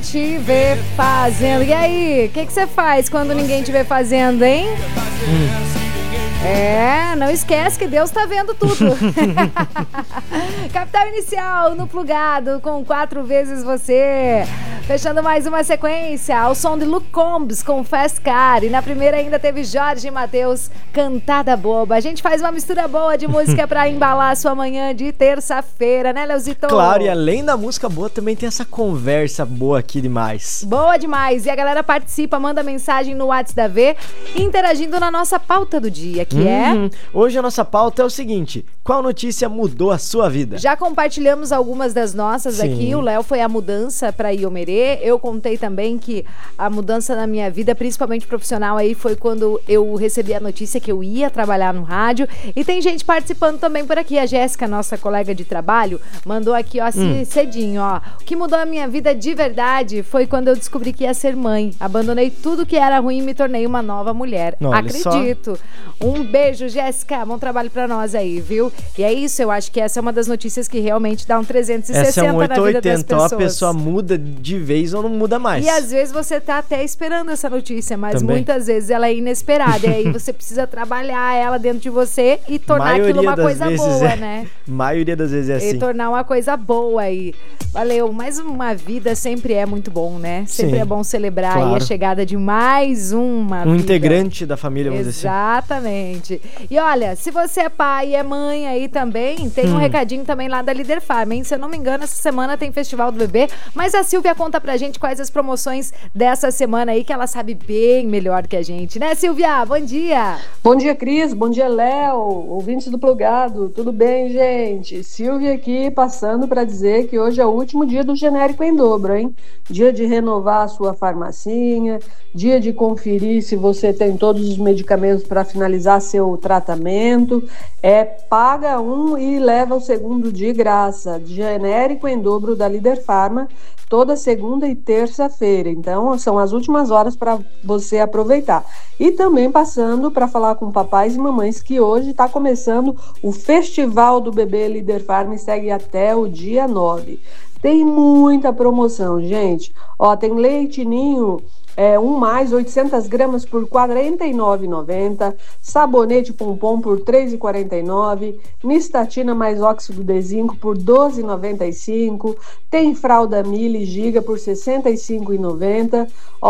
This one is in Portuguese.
Te vê fazendo. E aí, o que você faz quando ninguém te vê fazendo, hein? Não esquece que Deus tá vendo tudo. Capital Inicial no Plugado com 4 vezes você. Fechando mais uma sequência ao som de Luke Combs com Fast Car. E na primeira ainda teve Jorge Mateus, Cantada Boba. A gente faz uma mistura boa de música pra embalar a sua manhã de terça-feira, né, Leozito? Claro, e além da música boa, também tem essa conversa boa aqui demais. Boa demais. E a galera participa, manda mensagem no WhatsApp da V, interagindo na nossa pauta do dia, que é... Hoje a nossa pauta é o seguinte: qual notícia mudou a sua vida? Já compartilhamos algumas das nossas aqui. O Léo foi a mudança para Iomerê. Eu contei também que a mudança na minha vida, principalmente profissional, aí foi quando eu recebi a notícia que eu ia trabalhar no rádio. E tem gente participando também por aqui. A Jéssica, nossa colega de trabalho, mandou aqui, ó, assim, cedinho, ó. O que mudou a minha vida de verdade foi quando eu descobri que ia ser mãe. Abandonei tudo que era ruim e me tornei uma nova mulher. Olha Acredito. só. Um beijo, Jéssica. Bom trabalho pra nós aí, viu? E é isso, eu acho que essa é uma das notícias que realmente dá um 360 essa é um na vida das 880, pessoas. ou a pessoa muda de vez ou não muda mais. E às vezes você tá até esperando essa notícia, mas Também. muitas vezes ela é inesperada. E aí você precisa trabalhar ela dentro de você e tornar aquilo uma coisa boa, né? Maioria das vezes é assim. E tornar uma coisa boa aí. Valeu, mais uma vida sempre é muito bom, né? Sempre é bom celebrar aí a chegada de mais uma vida. Integrante da família, vamos dizer assim. Exatamente. E olha, se você é pai e é mãe aí também, tem um recadinho também lá da Líder Farm, hein? Se eu não me engano, essa semana tem Festival do Bebê, mas a Silvia conta pra gente quais as promoções dessa semana aí, que ela sabe bem melhor que a gente, né, Silvia? Bom dia! Bom dia, Cris. Bom dia, Léo. Ouvintes do Plugado. Tudo bem, gente? Silvia aqui passando para dizer que hoje é o último dia do genérico em dobro, hein? Dia de renovar a sua farmacinha, dia de conferir se você tem todos os medicamentos para finalizar seu tratamento. Paga um e leva o segundo de graça. Genérico em dobro da Líder Farma, toda segunda e terça-feira. Então, são as últimas horas para você aproveitar. E também passando para falar com papais e mamães que hoje está começando o Festival do Bebê Líder Farm e segue até o dia 9. Tem muita promoção, gente. Ó, tem leite ninho, 800 gramas por R$ 49,90, sabonete Pompom por R$ 3,49, Nistatina mais óxido de zinco por R$ 12,95, tem fralda Mili Giga por R$ 65,90.